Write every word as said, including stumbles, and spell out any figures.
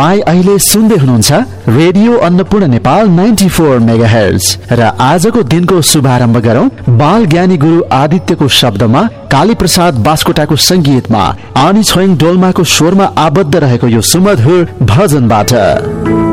तपाई अहिले सुन्दै हुनुहुन्छ radio Annapurna Nepal ninety four megahertz र आजको दिनको शुभारम्भ गरौं बाल ज्ञानी गुरु आदित्यको शब्दमा काली प्रसाद बास्कोटाको संगीतमा आनी छोइङ डोल्माको स्वरमा आबद्ध रहेको यो सुमधुर भजनबाट।